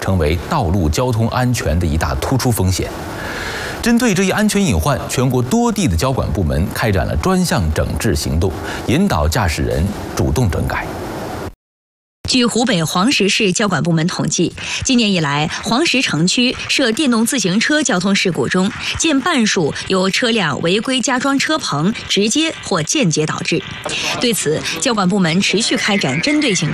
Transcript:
成为道路交通安全的一大突出风险。针对这一安全隐患，全国多地的交管部门开展了专项整治行动，引导驾驶人主动整改。 据湖北黄石市交管部门统计，今年以来，黄石城区涉电动自行车交通事故中，近半数由车辆违规加装车棚直接或间接导致。对此，交管部门持续开展针对性